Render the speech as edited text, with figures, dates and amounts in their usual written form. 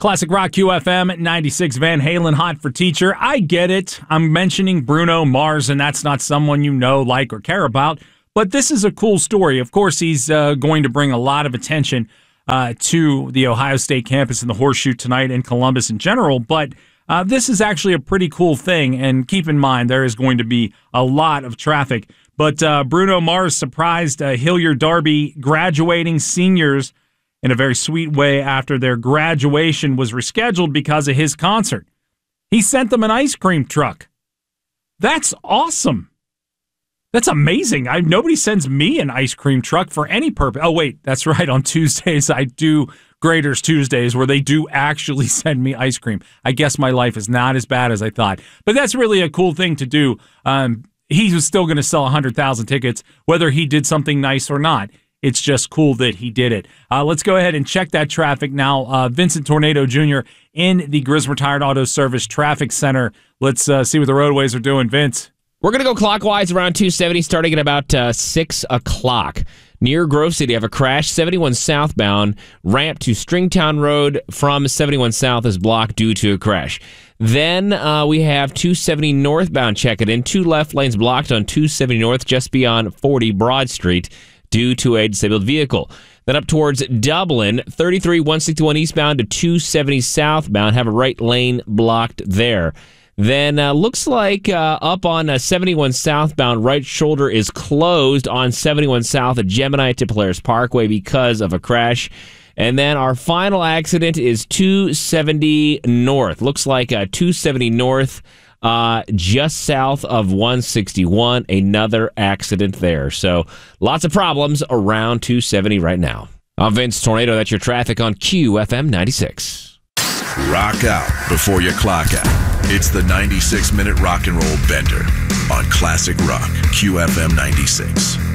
Classic Rock QFM 96, Van Halen, Hot for Teacher. I get it. I'm mentioning Bruno Mars, and that's not someone you know, like, or care about. But this is a cool story. Of course, he's going to bring a lot of attention to the Ohio State campus and the Horseshoe tonight and Columbus in general. But this is actually a pretty cool thing. And keep in mind, there is going to be a lot of traffic. But Bruno Mars surprised Hilliard Darby graduating seniors in a very sweet way after their graduation was rescheduled because of his concert. He sent them an ice cream truck. That's awesome. That's amazing. Nobody sends me an ice cream truck for any purpose. Oh, wait, that's right. On Tuesdays, I do Graders Tuesdays where they do actually send me ice cream. I guess my life is not as bad as I thought. But that's really a cool thing to do. He was still going to sell 100,000 tickets, whether he did something nice or not. It's just cool that he did it. Let's go ahead and check that traffic now. Vincent Tornado Jr. in the Griswold Retired Auto Service Traffic Center. Let's see what the roadways are doing. Vince. We're going to go clockwise around 270, starting at about 6 o'clock. Near Grove City, have a crash. 71 southbound, ramp to Stringtown Road from 71 south is blocked due to a crash. Then we have 270 northbound, check it in. 2 left lanes blocked on 270 north just beyond 40 Broad Street due to a disabled vehicle. Then up towards Dublin, 33 161 eastbound to 270 southbound, have a right lane blocked there. Then looks like up on 71 southbound, right shoulder is closed on 71 south at Gemini to Polaris Parkway because of a crash. And then our final accident is 270 north. Looks like 270 north, just south of 161. Another accident there. So lots of problems around 270 right now. I'm Vince Tornado. That's your traffic on QFM 96. Rock out before you clock out. It's the 96-minute rock and roll bender on Classic Rock, QFM 96.